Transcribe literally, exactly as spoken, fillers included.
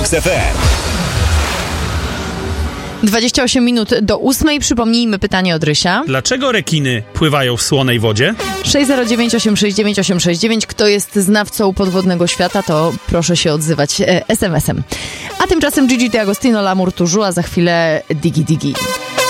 X F M. dwadzieścia osiem minut do ósmej. Przypomnijmy pytanie od Rysia. Dlaczego rekiny pływają w słonej wodzie? sześć zero dziewięć osiem sześć dziewięć osiem sześć dziewięć. Kto jest znawcą podwodnego świata, to proszę się odzywać e, es em esem. A tymczasem Gigi D'Agostino, L'Amour Toujours, a za chwilę Digi Digi.